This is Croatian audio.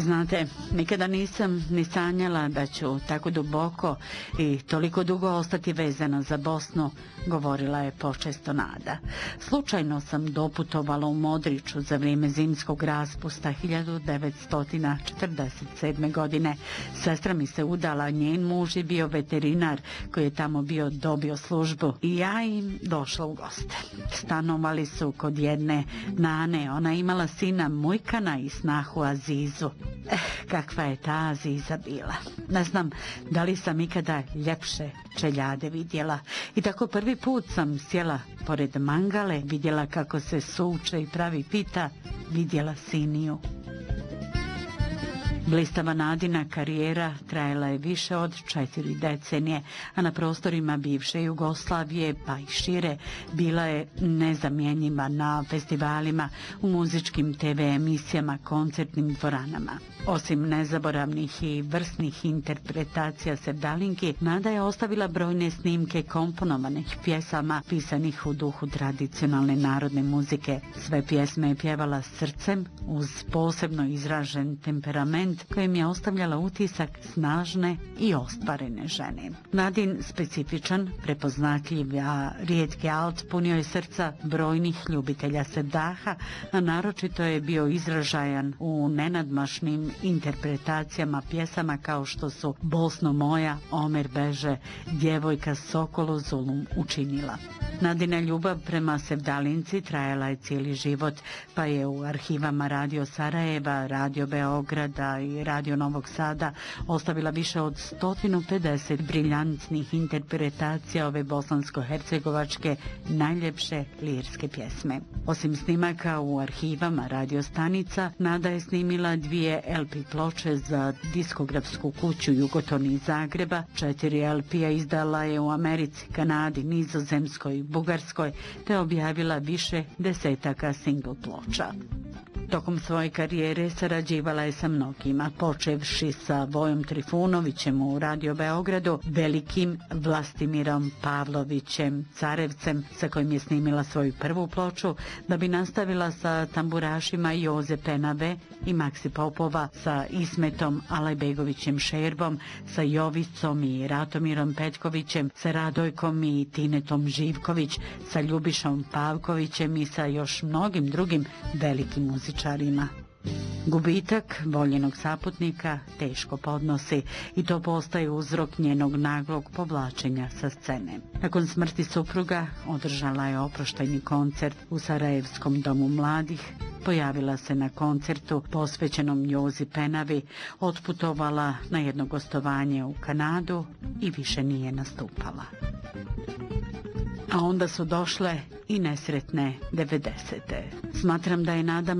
Znate, nikada nisam ni sanjala da ću tako duboko i toliko dugo ostati vezana za Bosnu, govorila je počesto Nada. Slučajno sam doputovala u Modriču za vrijeme zimskog raspusta 1947. godine. Sestra mi se udala, njen muž je bio veterinar koji je tamo dobio službu i ja im došla u goste. Stanovali su kod jedne nane, ona imala sina Mujkana i snahu Azizu. Kakva je ta Aziza bila. Ne znam da li sam ikada ljepše čeljade vidjela. I tako prvi put sam sjela pored mangale, vidjela kako se suče i pravi pita, vidjela Siniju. Blistava Nadina karijera trajala je više od 4 decenije, a na prostorima bivše Jugoslavije, pa i šire, bila je nezamjenjiva na festivalima, u muzičkim TV emisijama, koncertnim dvoranama. Osim nezaboravnih i vrsnih interpretacija sevdalinki, Nada je ostavila brojne snimke komponovanih pjesama pisanih u duhu tradicionalne narodne muzike. Sve pjesme je pjevala srcem uz posebno izražen temperament kojim je ostavljala utisak snažne i ostvarene žene. Nadin specifičan, prepoznatljiv, a rijetki alt punio je srca brojnih ljubitelja sevdaha, a naročito je bio izražajan u nenadmašnim interpretacijama pjesama kao što su Bosno moja, Omer beže, Djevojka Sokolu Zulum učinila. Nadina ljubav prema sevdalinci trajala je cijeli život, pa je u arhivama Radio Sarajeva, Radio Beograda i Radio Novog Sada ostavila više od 150 briljantnih interpretacija ove bosansko-hercegovačke najljepše lirske pjesme. Osim snimaka u arhivama radio stanica, Nada je snimila 2 LP ploče za diskografsku kuću Jugoton iz Zagreba, 4 LP-a izdala je u Americi, Kanadi, Nizozemskoj, Bugarskoj, te objavila više desetaka single ploča. Tokom svoje karijere sarađivala je sa mnogima, počevši sa Vojom Trifunovićem u Radio Beogradu, velikim Vlastimirom Pavlovićem Carevcem, sa kojim je snimila svoju prvu ploču, da bi nastavila sa tamburašima Joze Penave i Maksi Popova, sa Ismetom Alajbegovićem Šerbom, sa Jovicom i Ratomirom Petkovićem, sa Radojkom i Tinetom Živković, sa Ljubišom Pavkovićem i sa još mnogim drugim velikim muzičarima. Gubitak voljenog saputnika teško podnosi i to postaje uzrok njenog naglog povlačenja sa scene. Nakon smrti supruga održala je oproštajni koncert u Sarajevskom domu mladih, pojavila se na koncertu posvećenom Jozi Penavi, otputovala na jedno gostovanje u Kanadu i više nije nastupala. A onda su došle i nesretne 90. Smatram da je Nada